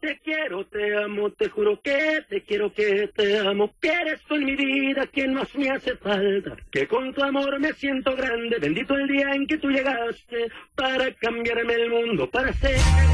te amo, te juro que te quiero, que te amo, que eres tú en mi vida quien más me hace falta, que con tu amor me siento grande, bendito el día en que tú llegaste para cambiarme el mundo, para ser